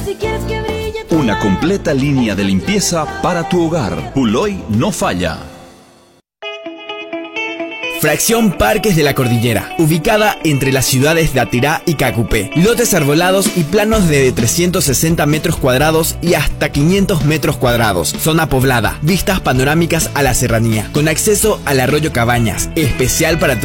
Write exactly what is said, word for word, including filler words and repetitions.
Una completa línea de limpieza para tu hogar. Puloy no falla. Fracción Parques de la Cordillera, ubicada entre las ciudades de Atirá y Cacupé. Lotes arbolados y planos de trescientos sesenta metros cuadrados y hasta quinientos metros cuadrados. Zona poblada, vistas panorámicas a la serranía, con acceso al arroyo Cabañas, especial para tu